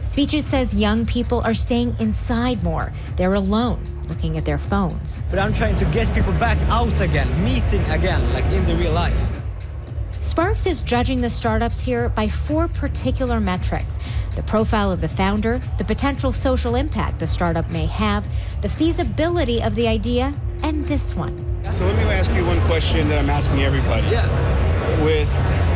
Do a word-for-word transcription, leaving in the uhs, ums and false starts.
Svicic says young people are staying inside more. They're alone, looking at their phones. But I'm trying to get people back out again, meeting again, like in the real life. Sparks is judging the startups here by four particular metrics: the profile of the founder, the potential social impact the startup may have, the feasibility of the idea, and this one. So let me ask you one question that I'm asking everybody. Yeah. With